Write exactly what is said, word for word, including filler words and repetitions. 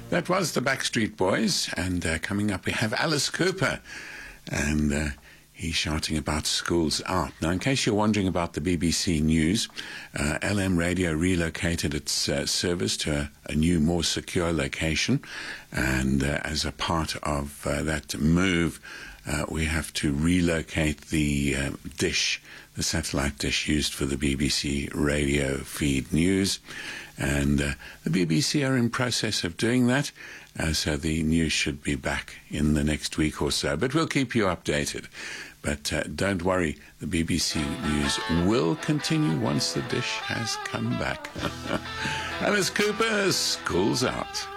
That was the Backstreet Boys, and uh, coming up we have Alice Cooper, and uh, he's shouting about schools out. Now, in case you're wondering about the B B C News, uh, L M Radio relocated its uh, service to a, a new, more secure location, and uh, as a part of uh, that move, uh, we have to relocate the uh, dish, the satellite dish used for the B B C radio feed news. And uh, the B B C are in process of doing that, uh, so the news should be back in the next week or so. But we'll keep you updated. But uh, don't worry, the B B C News will continue once the dish has come back. Alice Cooper, School's Out.